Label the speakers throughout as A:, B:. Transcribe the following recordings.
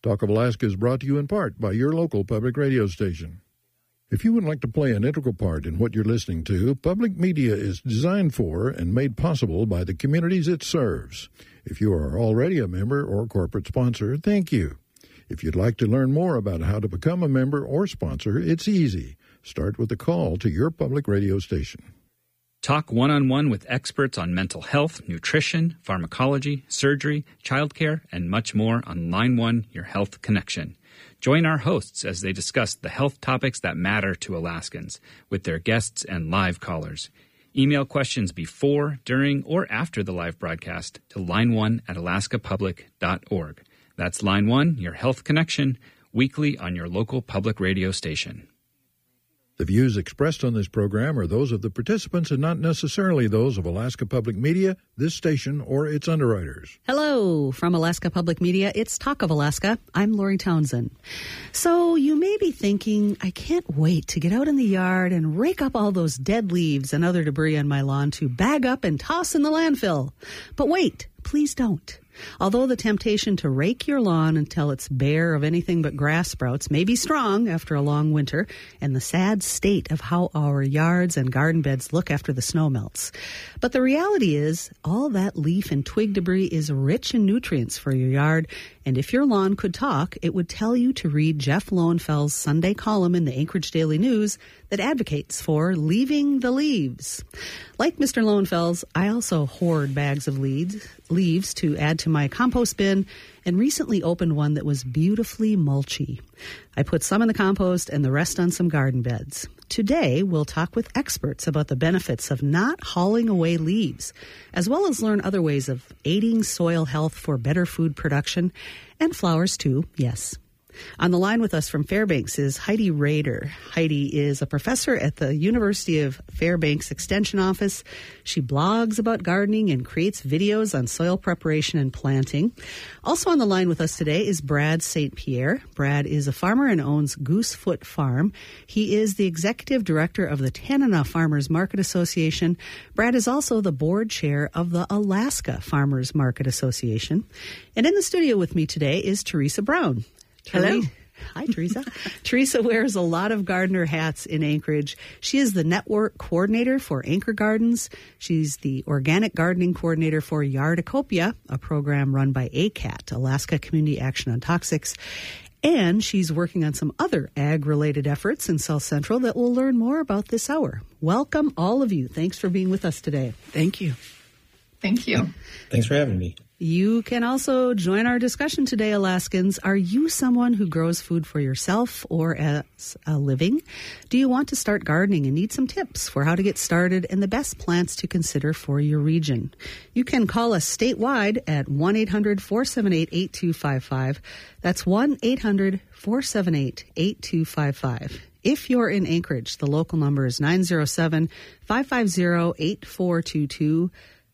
A: Talk of Alaska is brought to you in part by your local public radio station. If you would like to play an integral part in what you're listening to, public media is designed for and made possible by the communities it serves. If you are already a member or corporate sponsor, thank you. If you'd like to learn more about how to become a member or sponsor, it's easy. Start with a call to your public radio station.
B: Talk one-on-one with experts on mental health, nutrition, pharmacology, surgery, childcare, and much more on Line 1, Your Health Connection. Join our hosts as they discuss the health topics that matter to Alaskans with their guests and live callers. Email questions before, during, or after the live broadcast to line1@alaskapublic.org. That's Line 1, Your Health Connection, weekly on your local public radio station.
A: The views expressed on this program are those of the participants and not necessarily those of Alaska Public Media, this station, or its underwriters.
C: Hello. From Alaska Public Media, it's Talk of Alaska. I'm Lori Townsend. So you may be thinking, I can't wait to get out in the yard and rake up all those dead leaves and other debris on my lawn to bag up and toss in the landfill. But wait, please don't. Although the temptation to rake your lawn until it's bare of anything but grass sprouts may be strong after a long winter and the sad state of how our yards and garden beds look after the snow melts. But the reality is all that leaf and twig debris is rich in nutrients for your yard, and if your lawn could talk, it would tell you to read Jeff Lowenfels' Sunday column in the Anchorage Daily News that advocates for leaving the leaves. Like Mr. Lowenfels, I also hoard bags of leaves to add to my compost bin and recently opened one that was beautifully mulchy. I put some in the compost and the rest on some garden beds. Today, we'll talk with experts about the benefits of not hauling away leaves, as well as learn other ways of aiding soil health for better food production, and flowers too, yes. On the line with us from Fairbanks is Heidi Rader. Heidi is a professor at the University of Fairbanks Extension Office. She blogs about gardening and creates videos on soil preparation and planting. Also on the line with us today is Brad St. Pierre. Brad is a farmer and owns Goosefoot Farm. He is the executive director of the Tanana Farmers Market Association. Brad is also the board chair of the Alaska Farmers Market Association. And in the studio with me today is Teresa Brown.
D: Hello.
C: Hi, Teresa. Teresa wears a lot of gardener hats in Anchorage. She is the network coordinator for Anchor Gardens. She's the organic gardening coordinator for Yardacopia, a program run by ACAT, Alaska Community Action on Toxics. And she's working on some other ag-related efforts in South Central that we'll learn more about this hour. Welcome, all of you. Thanks for being with us today.
D: Thank you.
E: Thank you.
F: Thanks for having me.
C: You can also join our discussion today, Alaskans. Are you someone who grows food for yourself or as a living? Do you want to start gardening and need some tips for how to get started and the best plants to consider for your region? You can call us statewide at 1-800-478-8255. That's 1-800-478-8255. If you're in Anchorage, the local number is 907-550-8422.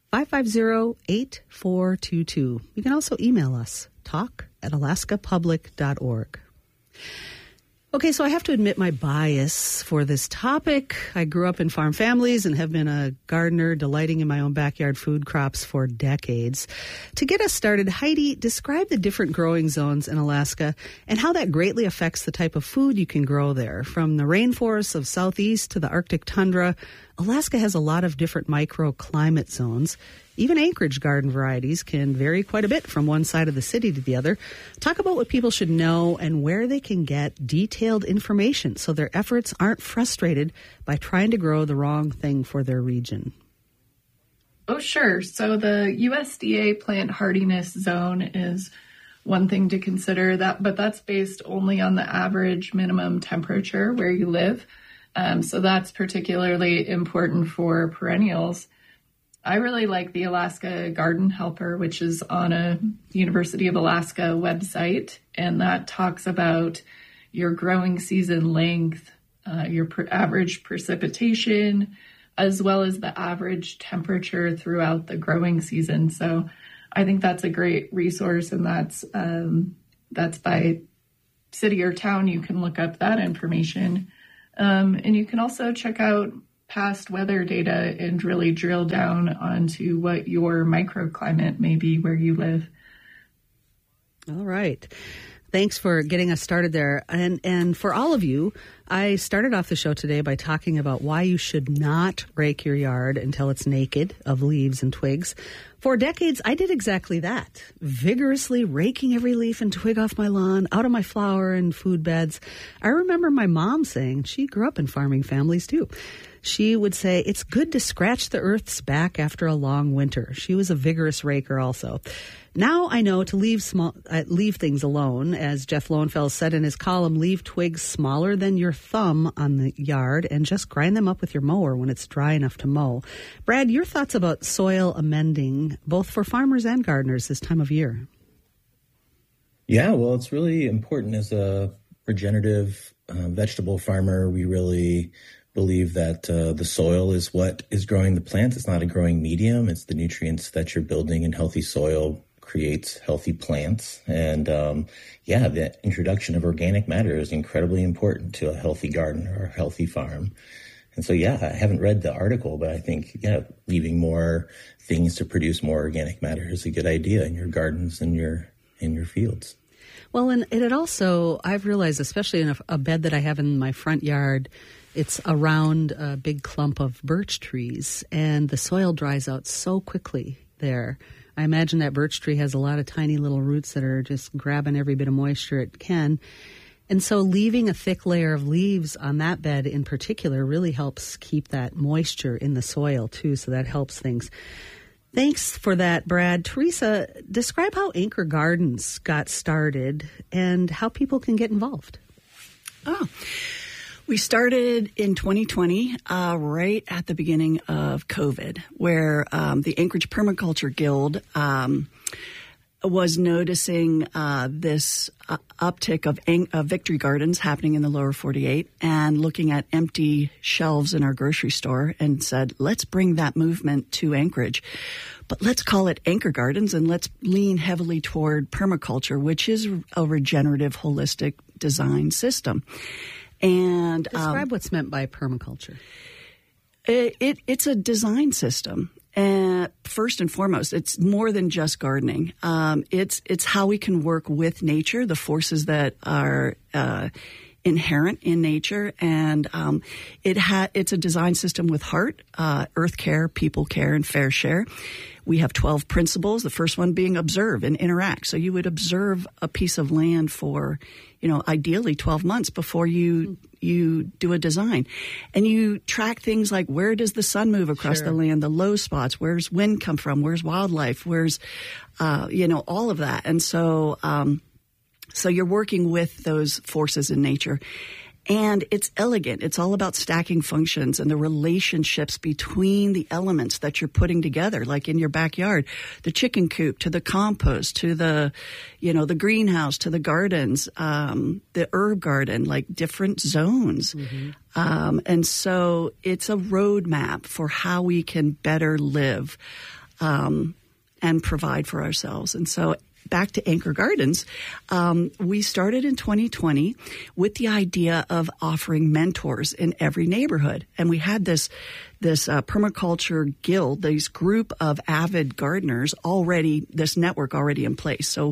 C: 550-8422. You can also email us, talk@alaskapublic.org. Okay, so I have to admit my bias for this topic. I grew up in farm families and have been a gardener, delighting in my own backyard food crops for decades. To get us started, Heidi, describe the different growing zones in Alaska and how that greatly affects the type of food you can grow there. From the rainforests of southeast to the Arctic tundra, Alaska has a lot of different microclimate zones. Even Anchorage garden varieties can vary quite a bit from one side of the city to the other. Talk about what people should know and where they can get detailed information so their efforts aren't frustrated by trying to grow the wrong thing for their region.
E: Oh, sure. So the USDA plant hardiness zone is one thing to consider, but that's based only on the average minimum temperature where you live. So that's particularly important for perennials. I really like the Alaska Garden Helper, which is on a University of Alaska website, and that talks about your growing season length, your average precipitation, as well as the average temperature throughout the growing season. So I think that's a great resource, and that's by city or town. You can look up that information. And you can also check out past weather data and really drill down onto what your microclimate may be where you live.
C: All right. Thanks for getting us started there. And for all of you, I started off the show today by talking about why you should not rake your yard until it's naked of leaves and twigs. For decades, I did exactly that, vigorously raking every leaf and twig off my lawn, out of my flower and food beds. I remember my mom saying, she grew up in farming families too. She would say, it's good to scratch the earth's back after a long winter. She was a vigorous raker also. Now I know to leave things alone. As Jeff Lowenfels said in his column, leave twigs smaller than your thumb on the yard and just grind them up with your mower when it's dry enough to mow. Brad, your thoughts about soil amending, both for farmers and gardeners this time of year?
D: Yeah, well, it's really important as a regenerative vegetable farmer. We really believe that the soil is what is growing the plants. It's not a growing medium. It's the nutrients that you're building in healthy soil creates healthy plants. And the introduction of organic matter is incredibly important to a healthy garden or a healthy farm. And so, I haven't read the article, but I think, leaving more things to produce more organic matter is a good idea in your gardens and in your fields.
C: Well, and it also, I've realized, especially in a bed that I have in my front yard, it's around a big clump of birch trees, and the soil dries out so quickly there. I imagine that birch tree has a lot of tiny little roots that are just grabbing every bit of moisture it can. And so leaving a thick layer of leaves on that bed in particular really helps keep that moisture in the soil too, so that helps things. Thanks for that, Brad. Teresa, describe how Anchor Gardens got started and how people can get involved.
F: We started in 2020, right at the beginning of COVID, where the Anchorage Permaculture Guild was noticing this uptick of victory gardens happening in the lower 48 and looking at empty shelves in our grocery store and said, let's bring that movement to Anchorage. But let's call it Anchor Gardens and let's lean heavily toward permaculture, which is a regenerative, holistic design system. And
C: describe what's meant by permaculture.
F: It's a design system. And first and foremost, it's more than just gardening. It's how we can work with nature, the forces that are inherent in nature, and it's a design system with heart, earth care, people care, and fair share. We have 12 principles, the first one being observe and interact. So you would observe a piece of land for, ideally 12 months before you do a design. And you track things like where does the sun move across the land, the low spots, where's wind come from, where's wildlife, where's, all of that. And so you're working with those forces in nature. And it's elegant. It's all about stacking functions and the relationships between the elements that you're putting together, like in your backyard, the chicken coop to the compost to the, the greenhouse to the gardens, the herb garden, like different zones. Mm-hmm. And so it's a roadmap for how we can better live and provide for ourselves. And so back to Anchor Gardens, we started in 2020 with the idea of offering mentors in every neighborhood. And we had this permaculture guild, this group of avid gardeners this network already in place. So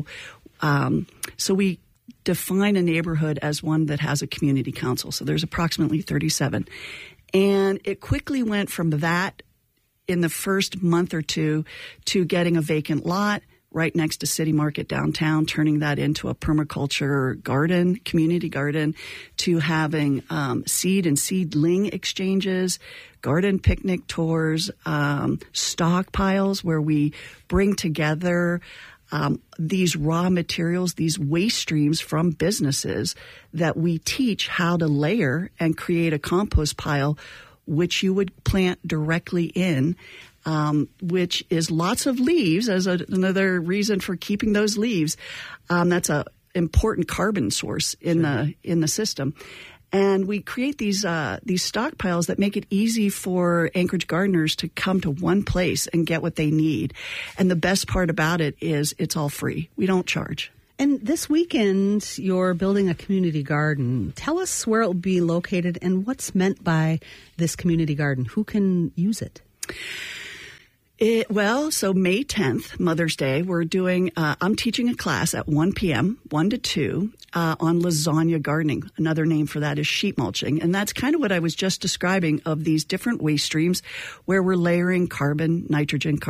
F: we define a neighborhood as one that has a community council. So there's approximately 37. And it quickly went from that in the first month or two to getting a vacant lot right next to City Market downtown, turning that into a permaculture garden, community garden, to having seed and seedling exchanges, garden picnic tours, stockpiles where we bring together these raw materials, these waste streams from businesses that we teach how to layer and create a compost pile, which you would plant directly in. Which is lots of leaves as another reason for keeping those leaves. That's a important carbon source in the system. And we create these stockpiles that make it easy for Anchorage gardeners to come to one place and get what they need. And the best part about it is it's all free. We don't charge.
C: And this weekend, you're building a community garden. Tell us where it will be located and what's meant by this community garden. Who can use it?
F: So May 10th, Mother's Day, we're doing, I'm teaching a class at 1 p.m., 1 to 2, on lasagna gardening. Another name for that is sheet mulching. And that's kind of what I was just describing of these different waste streams where we're layering carbon, nitrogen.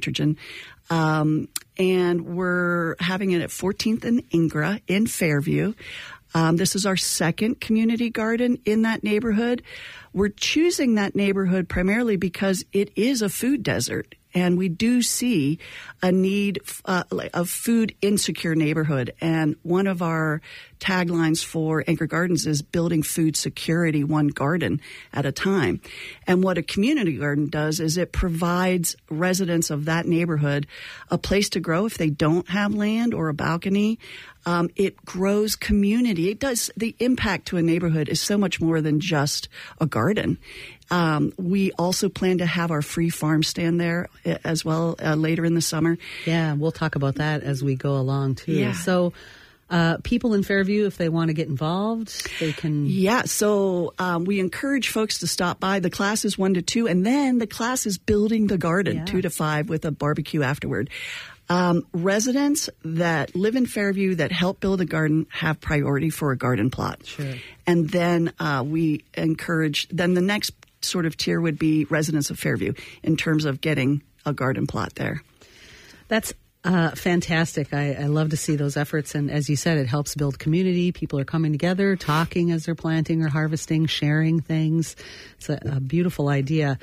F: And we're having it at 14th and Ingra in Fairview. This is our second community garden in that neighborhood. We're choosing that neighborhood primarily because it is a food desert, and we do see a need of food insecure neighborhood. And one of our taglines for Anchor Gardens is building food security one garden at a time. And what a community garden does is it provides residents of that neighborhood a place to grow if they don't have land or a balcony. It grows community. It does. The impact to a neighborhood is so much more than just a garden. We also plan to have our free farm stand there as well later in the summer.
C: Yeah, we'll talk about that as we go along too.
F: Yeah.
C: So people in Fairview, if they want to get involved, they can...
F: Yeah, so we encourage folks to stop by. The class is 1 to 2, and then the class is building the garden, 2 to 5, with a barbecue afterward. Residents that live in Fairview that help build a garden have priority for a garden plot.
C: Sure.
F: And then we encourage, then the next sort of tier would be residents of Fairview in terms of getting a garden plot there.
C: That's fantastic. I love to see those efforts. And as you said, it helps build community. People are coming together, talking as they're planting or harvesting, sharing things. It's a beautiful idea.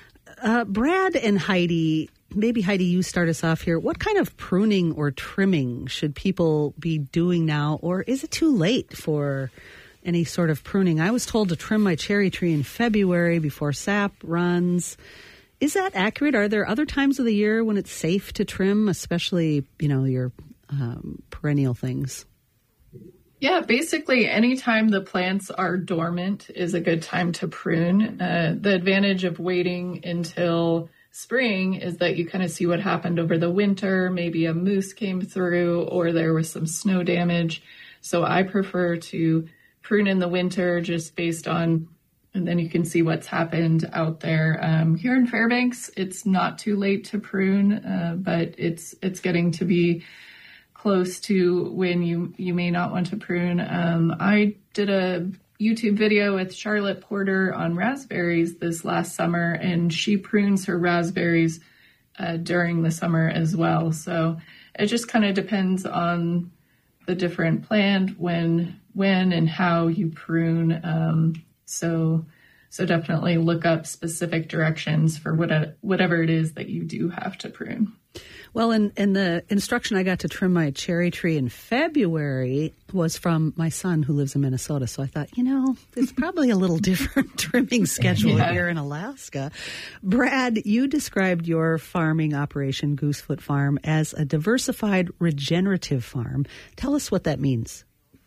C: Brad and Heidi, maybe Heidi, you start us off here. What kind of pruning or trimming should people be doing now? Or is it too late for any sort of pruning? I was told to trim my cherry tree in February before sap runs. Is that accurate? Are there other times of the year when it's safe to trim, especially, your perennial things?
E: Yeah, basically anytime the plants are dormant is a good time to prune. The advantage of waiting until spring is that you kind of see what happened over the winter. Maybe a moose came through or there was some snow damage. So I prefer to prune in the winter just based on, and then you can see what's happened out there. Here in Fairbanks, it's not too late to prune, but it's getting to be close to when you may not want to prune. I did a YouTube video with Charlotte Porter on raspberries this last summer, and she prunes her raspberries during the summer as well. So it just kind of depends on the different plant, when and how you prune. So definitely look up specific directions for whatever it is that you do have to prune.
C: Well, and the instruction I got to trim my cherry tree in February was from my son who lives in Minnesota. So I thought, it's probably a little different trimming schedule here in Alaska. Brad, you described your farming operation, Goosefoot Farm, as a diversified regenerative farm. Tell us what that means.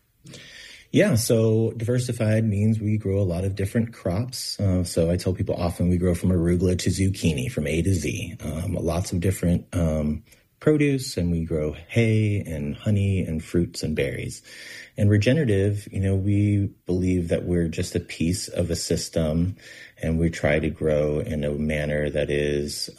D: Yeah, so diversified means we grow a lot of different crops. So I tell people often we grow from arugula to zucchini, from A to Z. Lots of different produce, and we grow hay and honey and fruits and berries. And regenerative, we believe that we're just a piece of a system, and we try to grow in a manner that is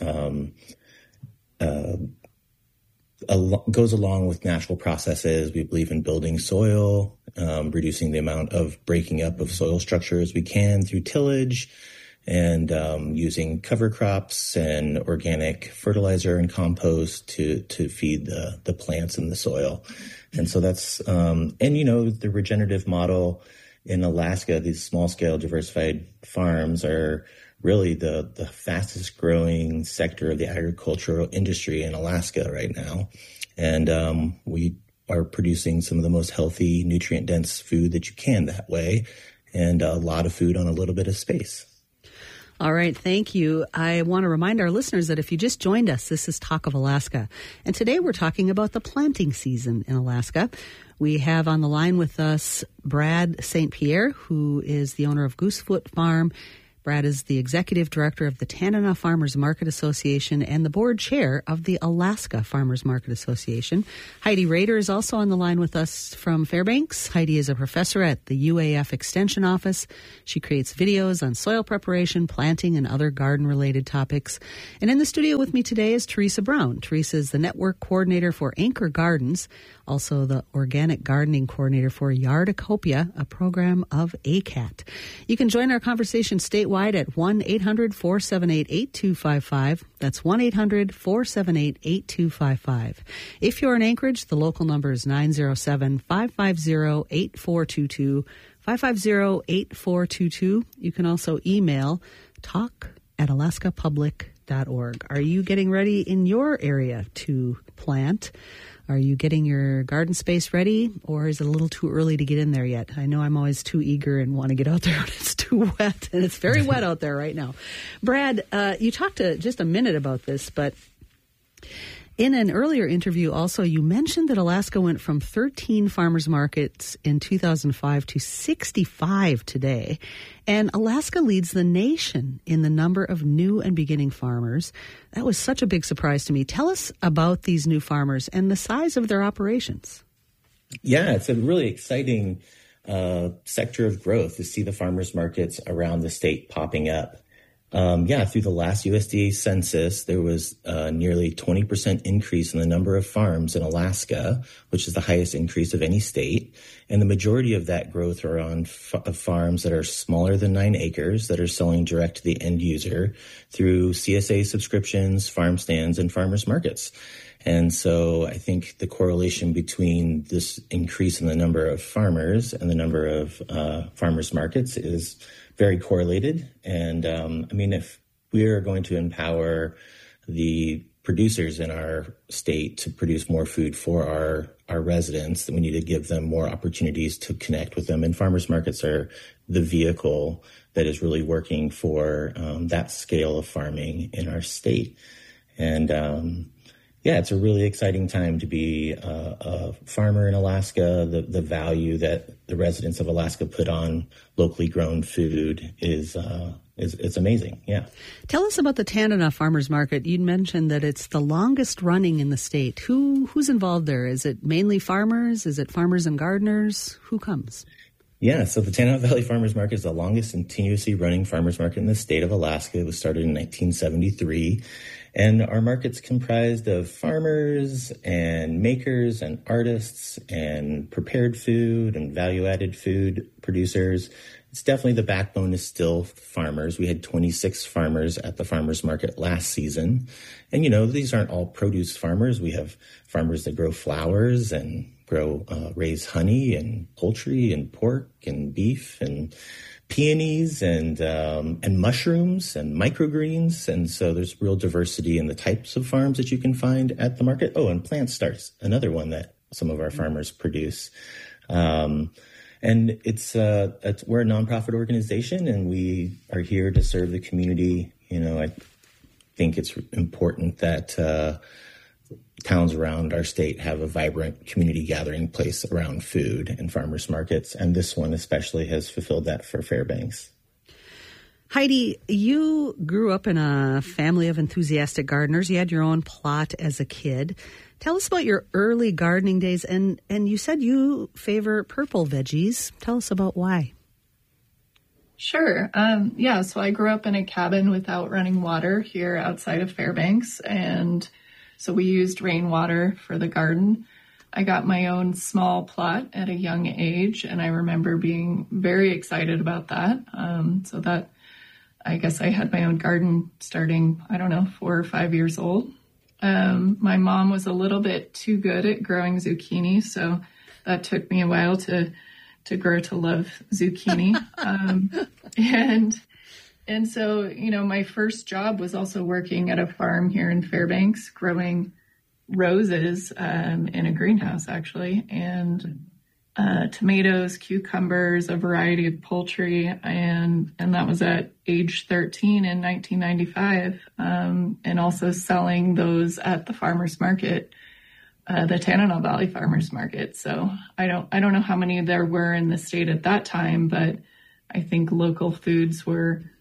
D: goes along with natural processes. We believe in building soil, reducing the amount of breaking up of soil structure as we can through tillage, and using cover crops and organic fertilizer and compost to feed the plants in the soil. And so that's, the regenerative model in Alaska, these small scale diversified farms are really the fastest growing sector of the agricultural industry in Alaska right now. And we are producing some of the most healthy, nutrient dense food that you can that way, and a lot of food on a little bit of space.
C: All right, thank you. I want to remind our listeners that if you just joined us, this is Talk of Alaska. And today we're talking about the planting season in Alaska. We have on the line with us Brad St. Pierre, who is the owner of Goosefoot Farm. Brad is the executive director of the Tanana Farmers Market Association and the board chair of the Alaska Farmers Market Association. Heidi Rader is also on the line with us from Fairbanks. Heidi is a professor at the UAF Extension Office. She creates videos on soil preparation, planting, and other garden-related topics. And in the studio with me today is Teresa Brown. Teresa is the network coordinator for Anchor Gardens, also the organic gardening coordinator for Yardacopia, a program of ACAT. You can join our conversation statewide at 1-800-478-8255. That's 1-800-478-8255. If you're in Anchorage, the local number is 907-550-8422, 550-8422. You can also email talk@alaskapublic.org. Are you getting ready in your area to plant? Are you getting your garden space ready, or is it a little too early to get in there yet? I know I'm always too eager and want to get out there when it's too wet, and it's very wet out there right now. Brad, you talked just a minute about this, but in an earlier interview also, you mentioned that Alaska went from 13 farmers markets in 2005 to 65 today. And Alaska leads the nation in the number of new and beginning farmers. That was such a big surprise to me. Tell us about these new farmers and the size of their operations.
D: Yeah, it's a really exciting sector of growth to see the farmers markets around the state popping up. Through the last USDA census, there was nearly 20% increase in the number of farms in Alaska, which is the highest increase of any state. And the majority of that growth are on farms that are smaller than 9 acres that are selling direct to the end user through CSA subscriptions, farm stands, and farmers markets. And so I think the correlation between this increase in the number of farmers and the number of farmers markets is very correlated. And if we are going to empower the producers in our state to produce more food for our residents, then we need to give them more opportunities to connect with them. And farmers markets are the vehicle that is really working for that scale of farming in our state. And it's a really exciting time to be a farmer in Alaska. The value that the residents of Alaska put on locally grown food is it's amazing. Yeah.
C: Tell us about the Tanana Farmers Market. You'd mentioned that it's the longest running in the state. Who's involved there? Is it mainly farmers? Is it farmers and gardeners? Who comes?
D: Yeah, so the Tanana Valley Farmers Market is the longest continuously running farmers market in the state of Alaska. It was started in 1973. And our market's comprised of farmers and makers and artists and prepared food and value-added food producers. It's definitely the backbone is still farmers. We had 26 farmers at the farmers market last season. And, these aren't all produce farmers. We have farmers that grow flowers and raise honey and poultry and pork and beef and peonies and mushrooms and microgreens. And so there's real diversity in the types of farms that you can find at the market. Oh, and Plant Starts, another one that some of our farmers produce. And we're a nonprofit organization, and we are here to serve the community. I think it's important that towns around our state have a vibrant community gathering place around food and farmers markets, and this one especially has fulfilled that for Fairbanks.
C: Heidi, you grew up in a family of enthusiastic gardeners. You had your own plot as a kid. Tell us about your early gardening days, and you said you favor purple veggies. Tell us about why.
E: Sure. So I grew up in a cabin without running water here outside of Fairbanks, and so we used rainwater for the garden. I got my own small plot at a young age, and I remember being very excited about that. So that, I guess I had my own garden starting, 4 or 5 years old. My mom was a little bit too good at growing zucchini, so that took me a while to grow to love zucchini. And so, my first job was also working at a farm here in Fairbanks, growing roses in a greenhouse, actually, and tomatoes, cucumbers, a variety of poultry. And that was at age 13 in 1995, and also selling those at the farmers market, the Tanana Valley Farmers Market. So I don't know how many there were in the state at that time, but I think local foods were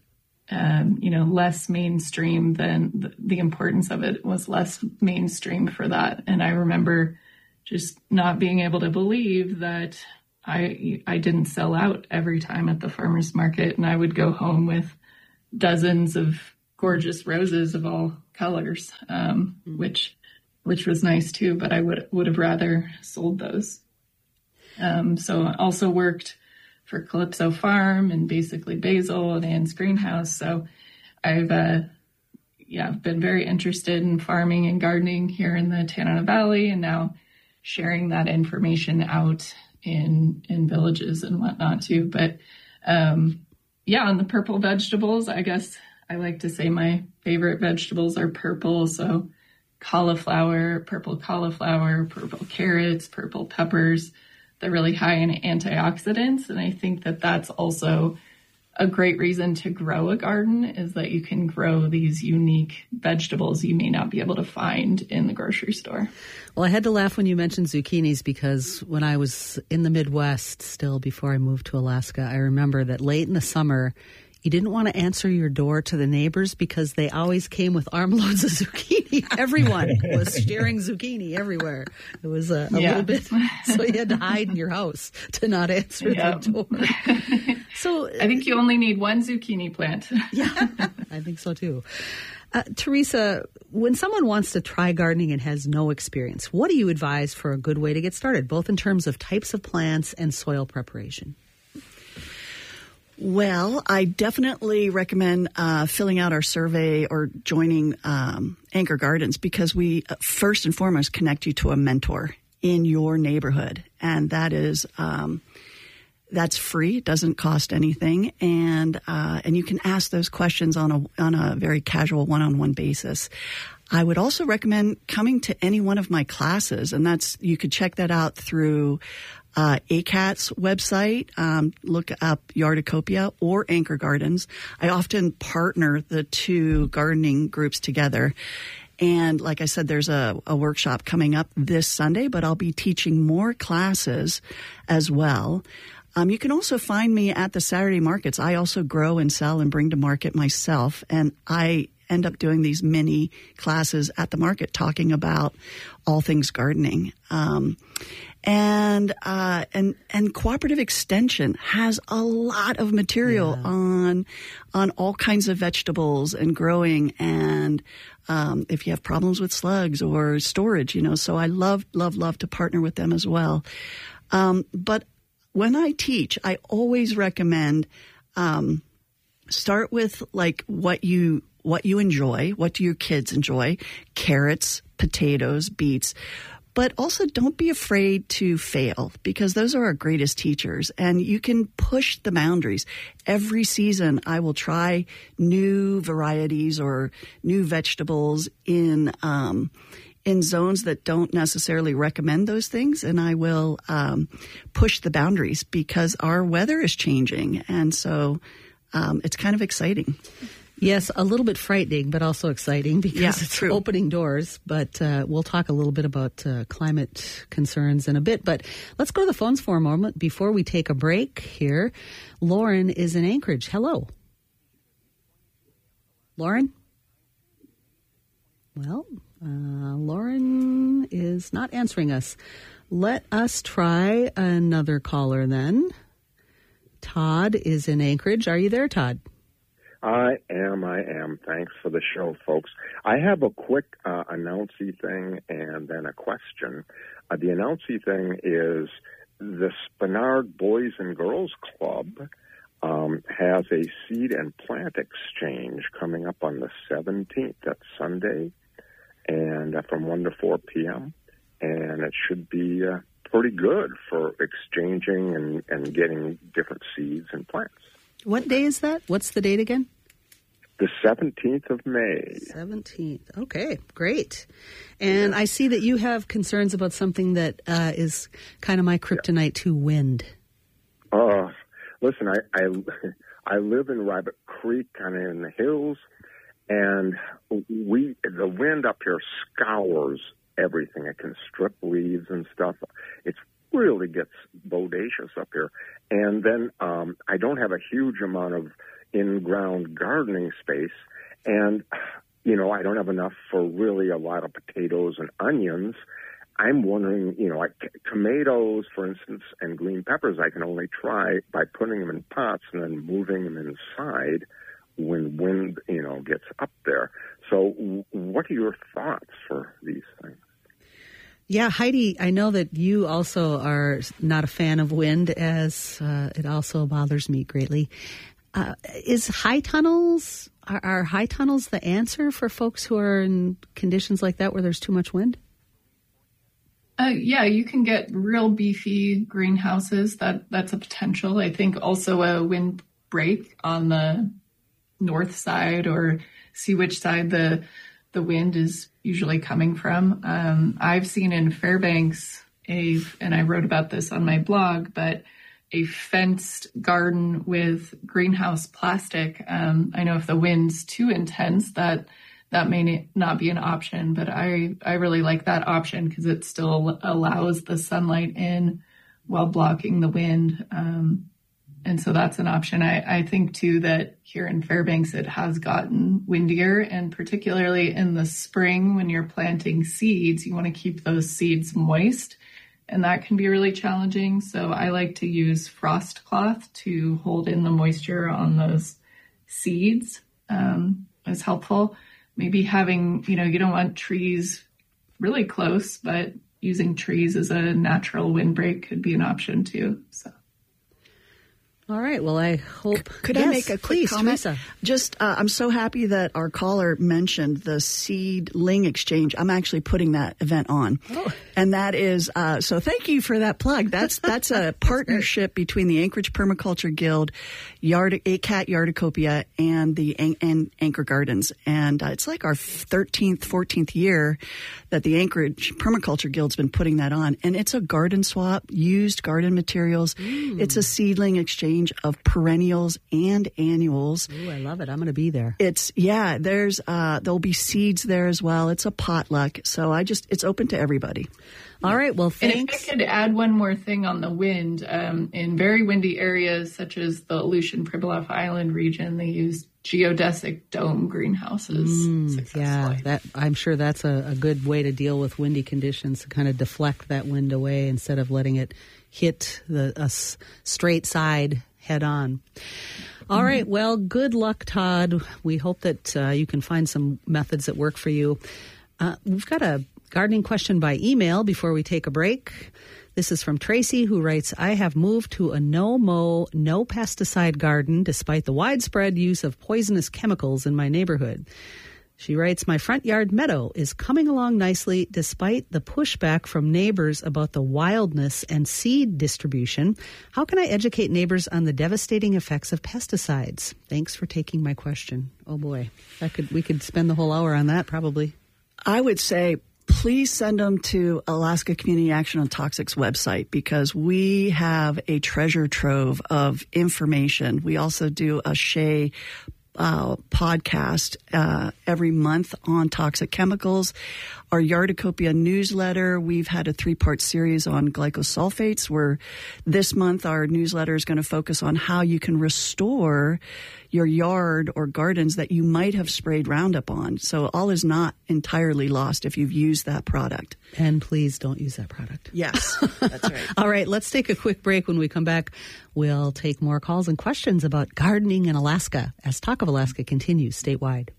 E: less mainstream, then the importance of it was less mainstream for that. And I remember just not being able to believe that I didn't sell out every time at the farmer's market, and I would go home with dozens of gorgeous roses of all colors, which was nice too, but I would have rather sold those. So I also worked for Calypso Farm and basically Basil and Anne's Greenhouse. So I've been very interested in farming and gardening here in the Tanana Valley, and now sharing that information out in villages and whatnot too. But on the purple vegetables, I guess I like to say my favorite vegetables are purple. So purple cauliflower, purple carrots, purple peppers. They're really high in antioxidants. And I think that that's also a great reason to grow a garden, is that you can grow these unique vegetables you may not be able to find in the grocery store.
C: Well, I had to laugh when you mentioned zucchinis, because when I was in the Midwest still before I moved to Alaska, I remember that late in the summer, you didn't want to answer your door to the neighbors because they always came with armloads of zucchini. Everyone was sharing zucchini everywhere. It was a little bit, so you had to hide in your house to not answer the door. So
E: I think you only need one zucchini plant.
C: Yeah, I think so too. Teresa, when someone wants to try gardening and has no experience, what do you advise for a good way to get started, both in terms of types of plants and soil preparation?
F: Well, I definitely recommend filling out our survey or joining Anchor Gardens, because we first and foremost connect you to a mentor in your neighborhood, and that is that's free. It doesn't cost anything, and you can ask those questions on a very casual one-on-one basis. I would also recommend coming to any one of my classes, and you could check that out through ACAT's website. Look up Yardacopia or Anchor Gardens. I often partner the two gardening groups together. And like I said, there's a workshop coming up this Sunday, but I'll be teaching more classes as well. You can also find me at the Saturday markets. I also grow and sell and bring to market myself, and I end up doing these mini classes at the market talking about all things gardening. And Cooperative Extension has a lot of material on all kinds of vegetables and growing, and if you have problems with slugs or storage, so I love to partner with them as well. But when I teach, I always recommend start with like what you enjoy, what do your kids enjoy, carrots, potatoes, beets. But also don't be afraid to fail, because those are our greatest teachers, and you can push the boundaries. Every season I will try new varieties or new vegetables in zones that don't necessarily recommend those things, and I will push the boundaries because our weather is changing, and so it's kind of exciting.
C: Yes, a little bit frightening, but also exciting because it's
F: true.
C: Opening doors. But we'll talk a little bit about climate concerns in a bit. But let's go to the phones for a moment before we take a break here. Lauren is in Anchorage. Hello. Lauren? Well, Lauren is not answering us. Let us try another caller then. Todd is in Anchorage. Are you there, Todd?
G: I am. Thanks for the show, folks. I have a quick announcy thing and then a question. The announcy thing is the Spenard Boys and Girls Club has a seed and plant exchange coming up on the 17th. That's Sunday, and from 1 to 4 p.m. And it should be pretty good for exchanging and getting different seeds and plants.
C: What day is that? What's the date again?
G: The 17th of May.
C: 17th. Okay, great. And I see that you have concerns about something that is kind of my kryptonite too, wind.
G: Listen, I live in Rabbit Creek, kind of in the hills, and the wind up here scours everything. It can strip leaves and stuff. It really gets bodacious up here. And then I don't have a huge amount of in-ground gardening space, and, I don't have enough for really a lot of potatoes and onions. I'm wondering, like tomatoes, for instance, and green peppers, I can only try by putting them in pots and then moving them inside when wind, gets up there. So what are your thoughts for these things?
C: Yeah, Heidi, I know that you also are not a fan of wind, as it also bothers me greatly. Is high tunnels, are high tunnels the answer for folks who are in conditions like that where there's too much wind?
E: Yeah, you can get real beefy greenhouses. That's a potential. I think also a windbreak on the north side, or see which side the wind is usually coming from. I've seen in Fairbanks and I wrote about this on my blog, but a fenced garden with greenhouse plastic. I know if the wind's too intense, that may not be an option, but I really like that option because it still allows the sunlight in while blocking the wind. And so that's an option. I think, too, that here in Fairbanks, it has gotten windier, and particularly in the spring when you're planting seeds, you want to keep those seeds moist, and that can be really challenging. So I like to use frost cloth to hold in the moisture on those seeds is helpful. Maybe having, you don't want trees really close, but using trees as a natural windbreak could be an option, too. So.
C: All right. Well, I hope.
F: Could I make a quick comment? Teresa. Just, I'm so happy that our caller mentioned the seedling exchange. I'm actually putting that event on, and that is so. Thank you for that plug. That's a partnership between the Anchorage Permaculture Guild, ACAT Yardicopia, and the Anchor Gardens, and it's like our 13th, 14th year that the Anchorage Permaculture Guild's been putting that on, and it's a garden swap, used garden materials. It's a seedling exchange of perennials and annuals.
C: Ooh, I love it. I'm going to be there.
F: There's there'll be seeds there as well. It's a potluck. So it's open to everybody.
C: All right. Well, thanks.
E: And if I could add one more thing on the wind, in very windy areas such as the Aleutian Pribilof Island region, they use geodesic dome greenhouses.
C: Yeah, I'm sure that's a good way to deal with windy conditions, to kind of deflect that wind away instead of letting it hit a straight side head on. All right. Well, good luck, Todd. We hope that you can find some methods that work for you. We've got a gardening question by email before we take a break. This is from Tracy, who writes, I have moved to a no-mow, no-pesticide garden despite the widespread use of poisonous chemicals in my neighborhood. She writes, my front yard meadow is coming along nicely despite the pushback from neighbors about the wildness and seed distribution. How can I educate neighbors on the devastating effects of pesticides? Thanks for taking my question. Oh, boy. We could spend the whole hour on that, probably.
F: I would say, please send them to Alaska Community Action on Toxics website, because we have a treasure trove of information. We also do a SHEA podcast every month on toxic chemicals. Our Yardicopia newsletter, we've had a 3-part series on glycosulfates, where this month our newsletter is going to focus on how you can restore your yard or gardens that you might have sprayed Roundup on. So all is not entirely lost if you've used that product.
C: And please don't use that product.
F: Yes, that's right.
C: All right, let's take a quick break. When we come back, we'll take more calls and questions about gardening in Alaska as Talk of Alaska continues statewide.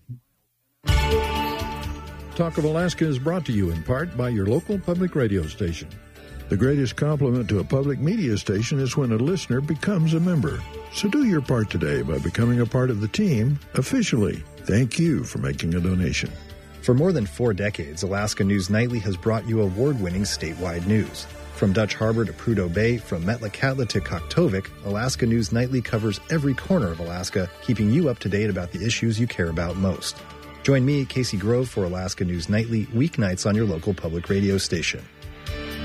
A: Talk of Alaska is brought to you in part by your local public radio station. The greatest compliment to a public media station is when a listener becomes a member. So do your part today by becoming a part of the team officially. Thank you for making a donation.
H: For more than 4 decades, Alaska News Nightly has brought you award-winning statewide news. From Dutch Harbor to Prudhoe Bay, from Metlakatla to Koktovik, Alaska News Nightly covers every corner of Alaska, keeping you up to date about the issues you care about most. Join me, Casey Grove, for Alaska News Nightly, weeknights on your local public radio station.